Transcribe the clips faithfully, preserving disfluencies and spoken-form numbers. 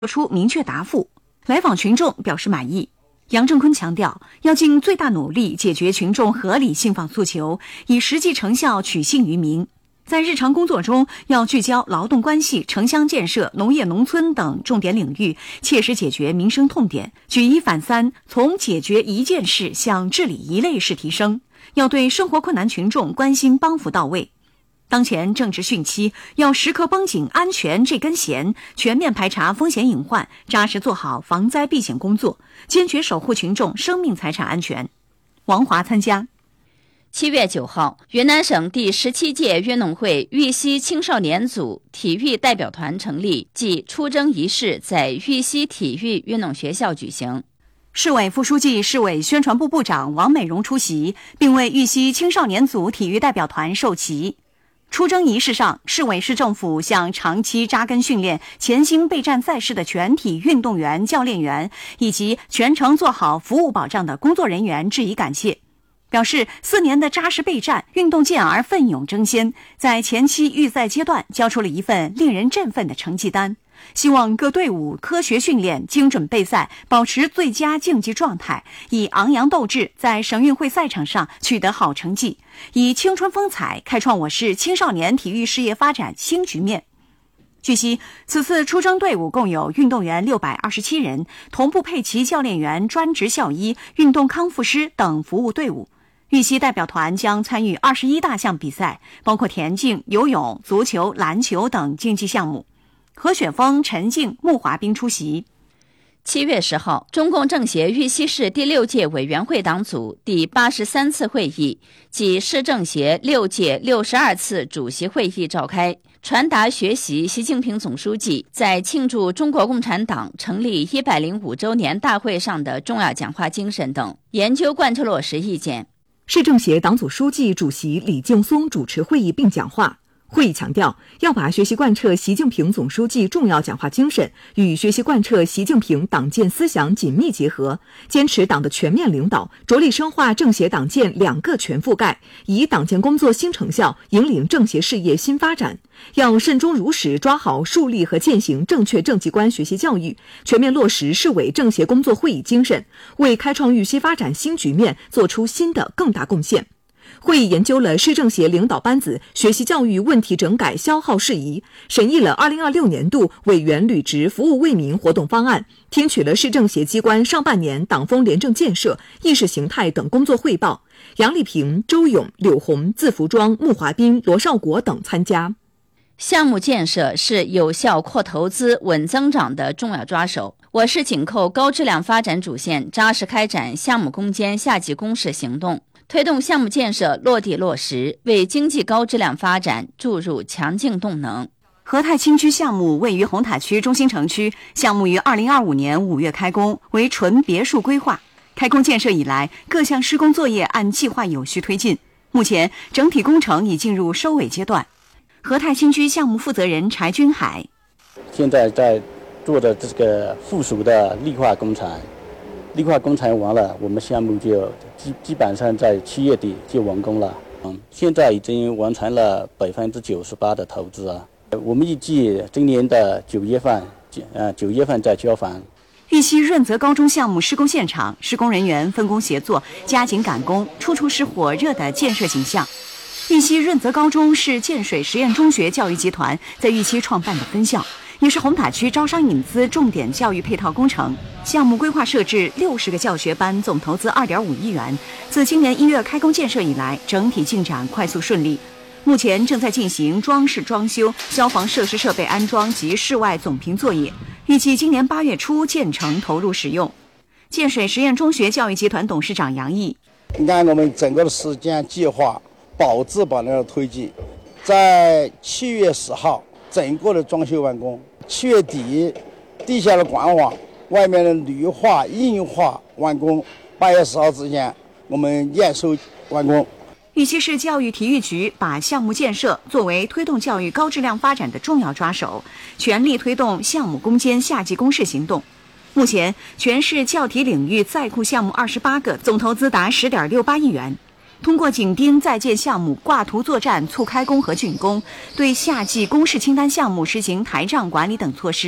做出明确答复。来访群众表示满意。杨正坤强调，要尽最大努力解决群众合理信访诉求，以实际成效取信于民。在日常工作中，要聚焦劳动关系、城乡建设、农业农村等重点领域，切实解决民生痛点，举一反三，从解决一件事向治理一类事提升。要对生活困难群众关心帮扶到位。当前正值汛期，要时刻绷紧安全这根弦，全面排查风险隐患，扎实做好防灾避险工作，坚决守护群众生命财产安全。王华参加。 七月九号，云南省第十七届运动会玉溪青少年组体育代表团成立暨出征仪式在玉溪体育运动学校举行。 市委副书记、市委宣传部部长王美荣出席，并为玉溪青少年组体育代表团授旗。出征仪式上，市委市政府向长期扎根训练、潜心备战赛事的全体运动员、教练员以及全程做好服务保障的工作人员致以感谢，表示四年的扎实备战，运动健儿奋勇争先，在前期预赛阶段交出了一份令人振奋的成绩单。希望各队伍科学训练、精准备赛，保持最佳竞技状态，以昂扬斗志在省运会赛场上取得好成绩，以青春风采开创我市青少年体育事业发展新局面。据悉，此次出征队伍共有运动员六百二十七人，同步配齐教练员、专职校医、运动康复师等服务队伍。玉溪代表团将参与二十一大项比赛，包括田径、游泳、足球、篮球等竞技项目。何雪峰、陈静、穆华斌出席。 七月十号，中共政协玉溪市第六届委员会党组第八十三次会议及市政协六届六十二次主席会议召开，传达学习习近平总书记在庆祝中国共产党成立一百零五周年大会上的重要讲话精神等，研究贯彻落实意见。 市政协党组书记、主席李劲松主持会议并讲话。会议强调，要把学习贯彻习近平总书记重要讲话精神与学习贯彻习近平党建思想紧密结合，坚持党的全面领导，着力深化政协党建两个全覆盖，以党建工作新成效引领政协事业新发展。要慎终如始抓好树立和践行正确政绩观学习教育，全面落实市委政协工作会议精神，为开创玉溪发展新局面做出新的更大贡献。会议研究了市政协领导班子学习教育问题整改消耗事宜，审议了二零二六年度委员履职服务为民活动方案，听取了市政协机关上半年党风廉政建设、意识形态等工作汇报。杨丽萍、周勇、柳红、字福庄、穆华斌、罗少国等参加。 项目建设是有效扩投资、稳增长的重要抓手。我市紧扣高质量发展主线，扎实开展项目攻坚夏季攻势行动，推动项目建设落地落实，为经济高质量发展注入强劲动能。 和泰新区项目位于红塔区中心城区，项目于二零二五年五月开工，为纯别墅规划。开工建设以来，各项施工作业按计划有序推进，目前整体工程已进入收尾阶段。和泰新区项目负责人柴军海： 现在在做的这个附属的绿化工程，绿化工程完了，我们项目就基基本上在七月底就完工了。嗯，现在已经完成了百分之九十八的投资啊。我们预计今年的九月份，呃九月份再交房。 玉溪润泽高中项目施工现场，施工人员分工协作，加紧赶工，处处是火热的建设景象。玉溪润泽高中是建水实验中学教育集团在玉溪创办的分校，也是红塔区招商引资重点教育配套工程。项目规划设置六十个教学班，总投资二点五亿元。自今年一月开工建设以来，整体进展快速顺利。目前正在进行装饰装修、消防设施设备安装及室外总评作业，预计今年八月初建成投入使用。建水实验中学教育集团董事长杨毅： 按我们整个的时间计划，保质保量的推进，在七月十号整个的装修完工，七月底地下的管网、外面的绿化、硬化完工，八月十号之前我们验收完工。 玉溪市教育体育局把项目建设作为推动教育高质量发展的重要抓手，全力推动项目攻坚夏季攻势行动。目前，全市教体领域在库项目二十八个，总投资达十点六八亿元。通过紧盯在建项目挂图作战，促开工和竣工，对夏季攻势清单项目实行台账管理等措施，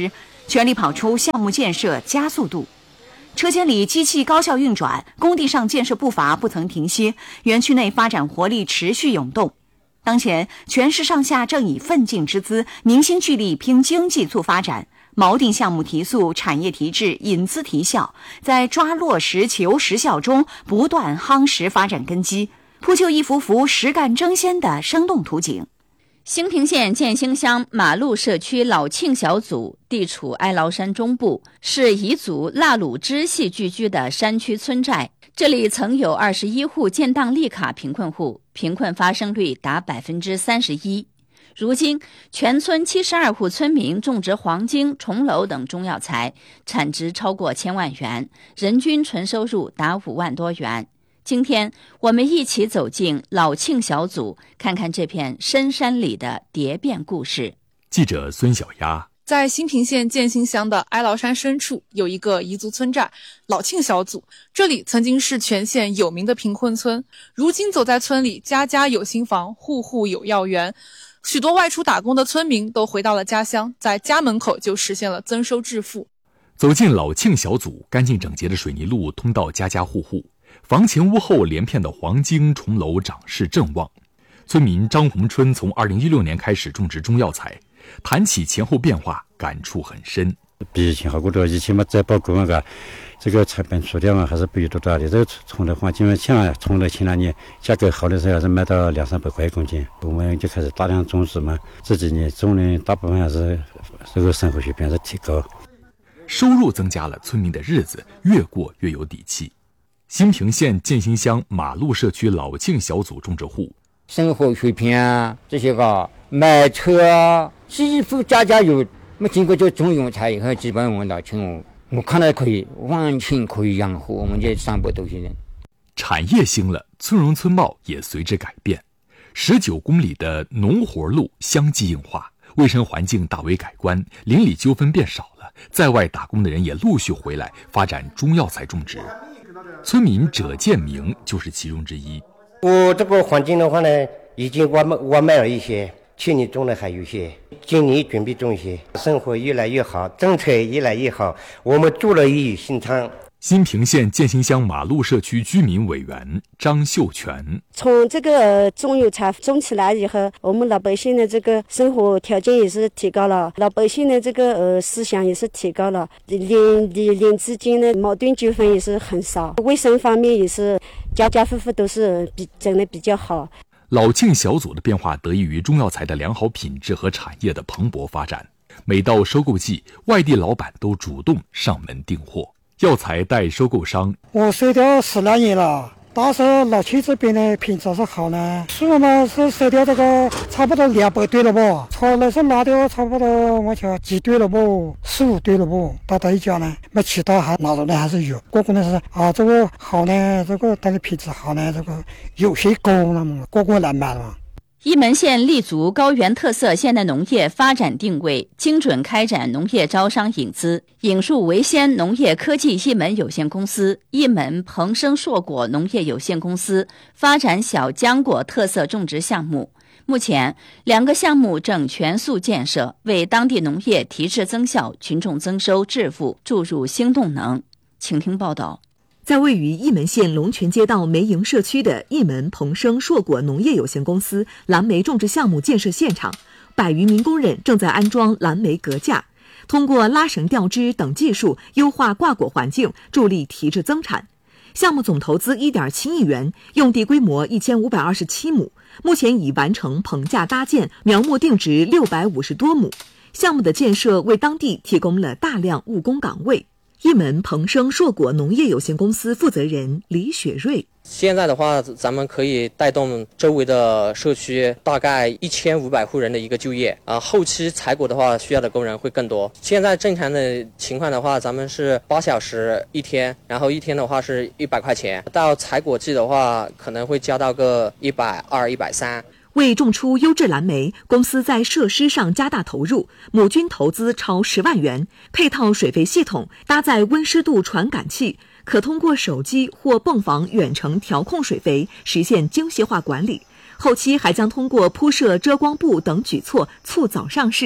全力跑出项目建设加速度。车间里机器高效运转，工地上建设步伐不曾停歇，园区内发展活力持续涌动。当前，全市上下正以奋进之姿，凝心聚力拼经济促发展，锚定项目提速、产业提质、引资提效，在抓落实求实效中不断夯实发展根基，铺就一幅幅实干争先的生动图景。 兴平县建兴乡马路社区老庆小组地处哀牢山中部，是彝族腊鲁支系聚居的山区村寨。这里曾有二十一户建档立卡贫困户，贫困发生率达百分之三十一。如今，全村七十二户村民种植黄金、重楼等中药材，产值超过千万元，人均纯收入达五万多元。今天，我们一起走进老庆小组，看看这片深山里的蝶变故事。 记者孙小丫。 在兴平县建兴乡的哀牢山深处，有一个彝族村寨老庆小组，这里曾经是全县有名的贫困村，如今走在村里，家家有新房，户户有药园。许多外出打工的村民都回到了家乡，在家门口就实现了增收致富。 走进老庆小组，干净整洁的水泥路通到家家户户，房前屋后连片的黄金重楼长势正旺。村民张洪春从二零一六年开始种植中药材，谈起前后变化，感触很深。 比以前好过多，以前嘛再包工个，这个成本出掉嘛还是不有多大的。这个种的黄金嘛，像种的前两年价格好的时候还是卖到两三百块一公斤，我们就开始大量种植嘛。这几年种的大部分还是这个生活水平还是提高， 收入增加了，村民的日子越过越有底气。兴平县建兴乡马路社区老庆小组种植户， 生活水平啊，这些个买车啊，几乎家家有。没经过这种用材以后，基本我老庆，我看来可以完全可以养活我们这三百多些人。 产业兴了，村容村貌也随之改变。十九公里的农活路相继硬化，卫生环境大为改观，邻里纠纷变少了，在外打工的人也陆续回来发展中药材种植。村民者建明就是其中之一。 我这个环境的话呢，已经挖挖卖了一些，去年种的还有一些，今年准备种一些，生活越来越好，政策越来越好，我们做了也有心肠。 兴平县建兴乡马路社区居民委员张秀全， 从这个中药材种起来以后，我们老百姓的这个生活条件也是提高了，老百姓的这个呃思想也是提高了，邻邻邻之间的矛盾纠纷也是很少，卫生方面也是家家户户都是比整的比较好。 老庆小组的变化得益于中药材的良好品质和产业的蓬勃发展。每到收购季，外地老板都主动上门订货。药材代收购商， 我收掉十来年了，但是老庆这边的品质是好呢，数嘛是收掉这个差不多两百对了不，草呢是拿掉差不多我瞧几对了不，四五对了不，大大一家呢，那其他还拿着呢还是有，个个呢是啊这个好呢，这个它的品质好呢，这个有些高了嘛，个个来买了。 沂门县立足高原特色现代农业发展定位，精准开展农业招商引资，引入维先农业科技沂门有限公司、沂门鹏生硕果农业有限公司发展小浆果特色种植项目。目前，两个项目正全速建设，为当地农业提质增效、群众增收致富注入新动能。请听报道。 在位于沂门县龙泉街道梅营社区的沂门鹏生硕果农业有限公司蓝莓种植项目建设现场，百余名工人正在安装蓝莓隔架，通过拉绳吊枝等技术优化挂果环境，助力提质增产。项目总投资 一点七亿元，用地规模一千五百二十七亩，目前已完成棚架搭建，苗木定植六百五十多亩。项目的建设为当地提供了大量务工岗位。沂门鹏生硕果农业有限公司负责人李雪瑞， 现在的话，咱们可以带动周围的社区大概一千五百户人的一个就业啊。后期采果的话，需要的工人会更多。现在正常的情况的话，咱们是八小时一天，然后一天的话是一百块钱。到采果季的话，可能会加到个一百二、一百三。 为种出优质蓝莓，公司在设施上加大投入，亩均投资超十万元，配套水肥系统，搭载温湿度传感器，可通过手机或泵房远程调控水肥，实现精细化管理。后期还将通过铺设遮光布等举措，促早上市。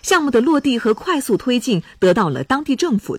项目的落地和快速推进得到了当地政府